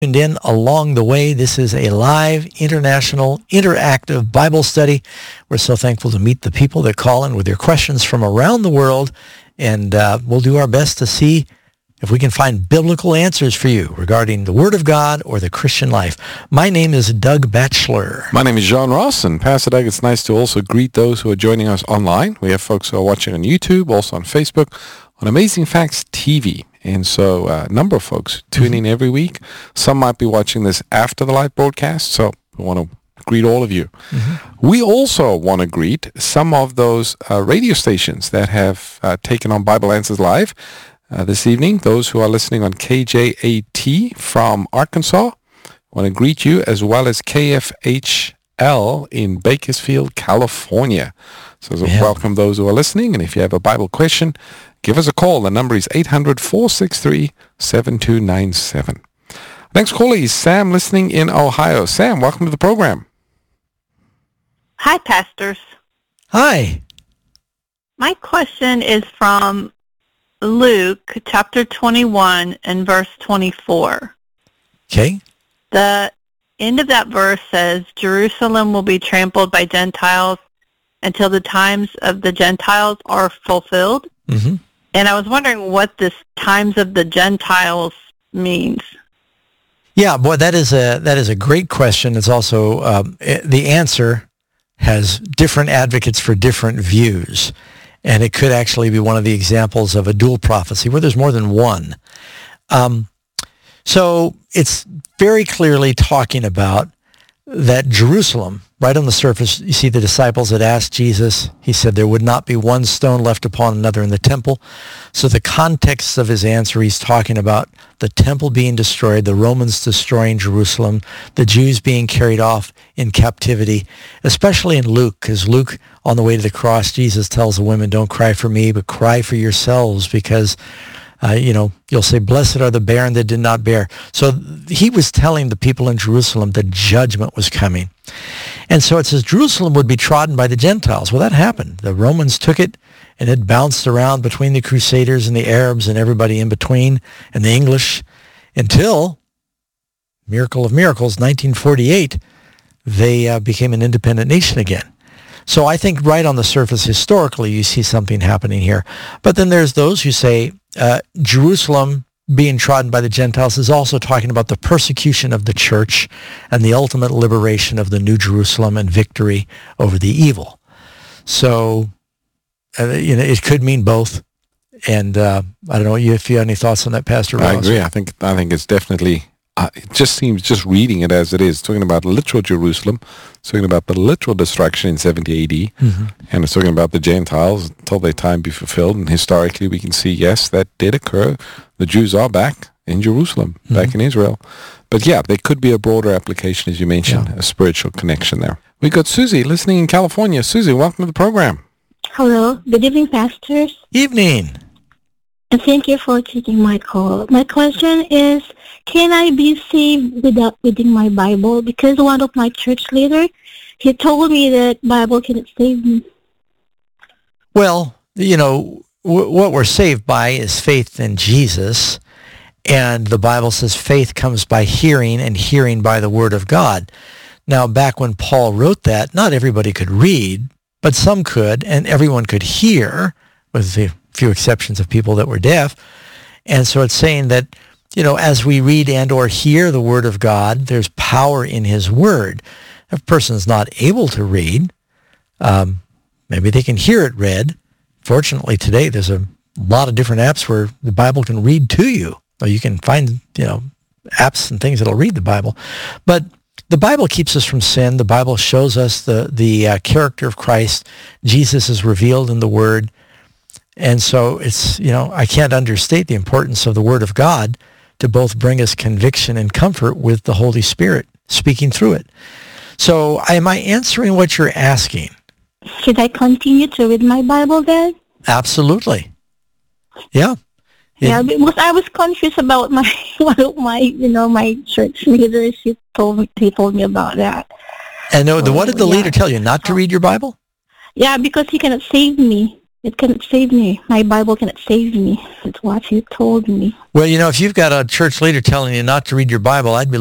tuned in along the way. This is a live, international, interactive Bible study. We're so thankful to meet the people that call in with their questions from around the world, and we'll do our best to see if we can find biblical answers for you regarding the Word of God or the Christian life. My name is Doug Batchelor. My name is John Ross, and Pastor Doug, it's nice to also greet those who are joining us online. We have folks who are watching on YouTube, also on Facebook, on Amazing Facts TV. And so a number of folks tuning in every week. Some might be watching this after the live broadcast, so we want to greet all of you. We also want to greet some of those radio stations that have taken on Bible Answers Live this evening. Those who are listening on KJAT from Arkansas, I want to greet you, as well as KFHL in Bakersfield, California. So welcome those who are listening, and if you have a Bible question, give us a call. The number is 800-463-7297. Next caller is Sam, listening in Ohio. Sam, welcome to the program. Hi, pastors. Hi. My question is from Luke chapter 21 and verse 24. Okay. The end of that verse says, Jerusalem will be trampled by Gentiles until the times of the Gentiles are fulfilled. Mm-hmm. And I was wondering what this times of the Gentiles means. Yeah, boy, that is a great question. It's also the answer has different advocates for different views, and it could actually be one of the examples of a dual prophecy where there's more than one. So it's very clearly talking about that Jerusalem, right on the surface. You see the disciples had asked Jesus. He said there would not be one stone left upon another in the temple. So the context of his answer, he's talking about the temple being destroyed, the Romans destroying Jerusalem, the Jews being carried off in captivity, especially in Luke, because Luke, on the way to the cross, Jesus tells the women, don't cry for me, but cry for yourselves, because you'll say, blessed are the barren that did not bear. So he was telling the people in Jerusalem that judgment was coming. And so it says Jerusalem would be trodden by the Gentiles. Well, that happened. The Romans took it, and it bounced around between the Crusaders and the Arabs and everybody in between, and the English, until, miracle of miracles, 1948, they became an independent nation again. So I think right on the surface, historically, you see something happening here. But then there's those who say Jerusalem being trodden by the Gentiles is also talking about the persecution of the church and the ultimate liberation of the New Jerusalem and victory over the evil. So, it could mean both. And I don't know if you have any thoughts on that, Pastor Ross. I agree. I think it's definitely... it just seems, just reading it as it is, talking about literal Jerusalem, it's talking about the literal destruction in 70 AD, and it's talking about the Gentiles until their time be fulfilled. And historically, we can see, yes, that did occur. The Jews are back in Jerusalem, back in Israel. But yeah, there could be a broader application, as you mentioned, a spiritual connection there. We got Susie listening in California. Susie, welcome to the program. Hello. Good evening, pastors. Evening. And thank you for taking my call. My question is, can I be saved without reading my Bible? Because one of my church leaders, he told me that Bible cannot save me. Well, what we're saved by is faith in Jesus. And the Bible says faith comes by hearing, and hearing by the Word of God. Now, back when Paul wrote that, not everybody could read, but some could, and everyone could hear, with the few exceptions of people that were deaf. And so it's saying that, as we read and or hear the Word of God, there's power in His Word. If a person's not able to read, maybe they can hear it read. Fortunately, today there's a lot of different apps where the Bible can read to you. Or you can find, apps and things that'll read the Bible. But the Bible keeps us from sin. The Bible shows us the character of Christ. Jesus is revealed in the Word. And so it's, I can't understate the importance of the Word of God to both bring us conviction and comfort with the Holy Spirit speaking through it. So am I answering what you're asking? Should I continue to read my Bible then? Absolutely. Yeah. Yeah, because I was confused about one of my my church leaders. He told me about that. And what did the leader tell you? Not to read your Bible? Yeah, because he cannot save me. It cannot save me. My Bible cannot save me. It's what he told me. Well, if you've got a church leader telling you not to read your Bible, I'd be